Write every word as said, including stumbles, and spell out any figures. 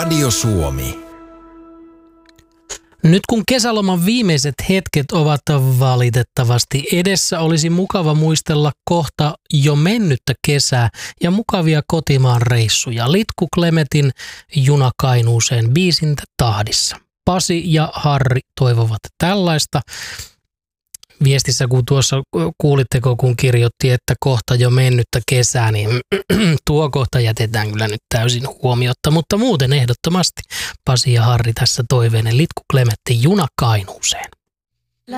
Radio Suomi. Nyt kun kesäloman viimeiset hetket ovat valitettavasti edessä, olisi mukava muistella kohta jo mennyttä kesää ja mukavia kotimaan reissuja. Litku Klemetin Juna Kainuuseen biisin tahdissa. Pasi ja Harri toivovat tällaista. Viestissä, kun tuossa kuulitteko, kun kirjoitti, että kohta jo mennyttä kesää, niin tuo kohta jätetään kyllä nyt täysin huomiotta, mutta muuten ehdottomasti Pasi ja Harri tässä toiveinen Litku Klemetti Juna Kainuuseen.